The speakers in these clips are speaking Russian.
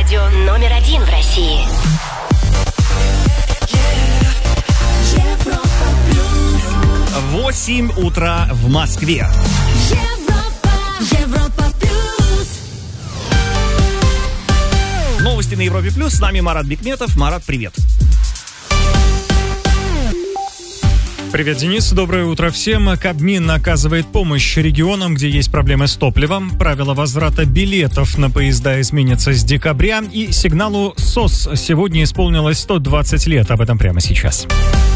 Радио номер 1 в России. 8 утра в Москве. Европа плюс. Новости на Европе плюс. С нами Марат Бикметов. Марат, привет. Привет, Денис. Доброе утро всем. Кабмин оказывает помощь регионам, где есть проблемы с топливом. Правила возврата билетов на поезда изменятся с декабря. И сигналу СОС сегодня исполнилось 120 лет. Об этом прямо сейчас.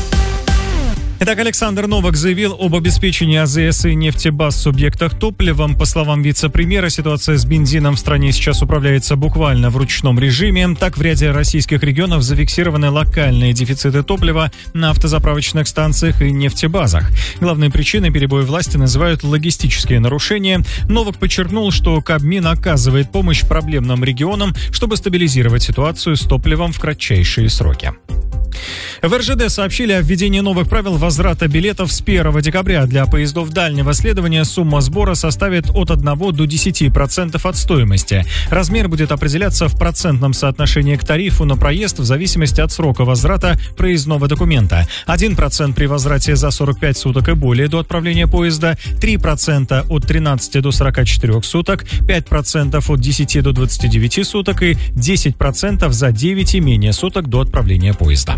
Итак, Александр Новак заявил об обеспечении АЗС и нефтебаз в субъектах топливом. По словам вице-премьера, ситуация с бензином в стране сейчас управляется буквально в ручном режиме. Так, в ряде российских регионов зафиксированы локальные дефициты топлива на автозаправочных станциях и нефтебазах. Главной причиной перебоя власти называют логистические нарушения. Новак подчеркнул, что Кабмин оказывает помощь проблемным регионам, чтобы стабилизировать ситуацию с топливом в кратчайшие сроки. В РЖД сообщили о введении новых правил возврата билетов с 1 декабря. Для поездов дальнего следования сумма сбора составит от 1 до 10% от стоимости. Размер будет определяться в процентном соотношении к тарифу на проезд в зависимости от срока возврата проездного документа. 1% при возврате за 45 суток и более до отправления поезда, 3% от 13 до 44 суток, 5% от 10 до 29 суток и 10% за 9 и менее суток до отправления поезда.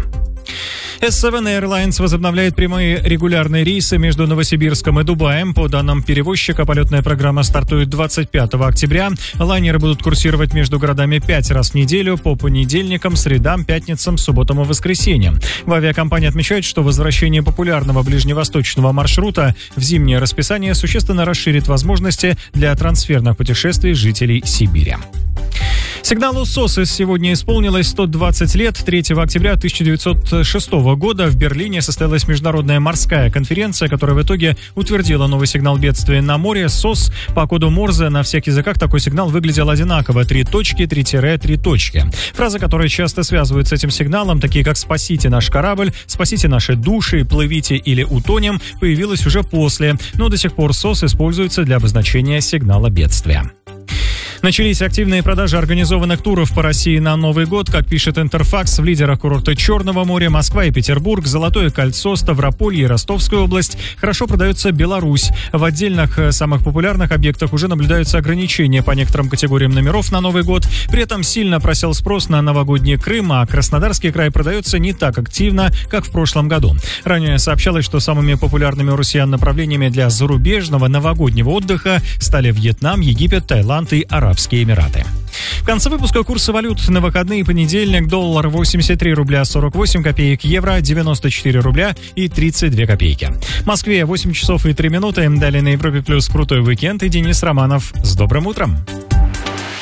S7 Airlines возобновляет прямые регулярные рейсы между Новосибирском и Дубаем. По данным перевозчика, полетная программа стартует 25 октября. Лайнеры будут курсировать между городами 5 раз в неделю по понедельникам, средам, пятницам, субботам и воскресеньям. В авиакомпании отмечают, что возвращение популярного ближневосточного маршрута в зимнее расписание существенно расширит возможности для трансферных путешествий жителей Сибири. Сигналу СОС сегодня исполнилось 120 лет. 3 октября 1906 года в Берлине состоялась международная морская конференция, которая в итоге утвердила новый сигнал бедствия на море СОС. По коду Морзе на всех языках такой сигнал выглядел одинаково: 3 точки, 3-3 точки. Фразы, которые часто связывают с этим сигналом, такие как «спасите наш корабль», «спасите наши души», «плывите» или «утонем», появилась уже после, но до сих пор СОС используется для обозначения сигнала бедствия. Начались активные продажи организованных туров по России на Новый год. Как пишет Интерфакс, в лидерах курорта Черного моря, Москва и Петербург, Золотое кольцо, Ставрополье и Ростовская область. Хорошо продается Беларусь. В отдельных самых популярных объектах уже наблюдаются ограничения по некоторым категориям номеров на Новый год. При этом сильно просел спрос на новогодний Крым, а Краснодарский край продается не так активно, как в прошлом году. Ранее сообщалось, что самыми популярными у россиян направлениями для зарубежного новогоднего отдыха стали Вьетнам, Египет, Таиланд и Арабские Эмираты. В конце выпуска курсы валют на выходные: понедельник, доллар 83 рубля 48 копеек, евро 94 рубля и 32 копейки. В Москве 8 часов и 3 минуты. Далее на Европе плюс крутой уикенд и Денис Романов. С добрым утром!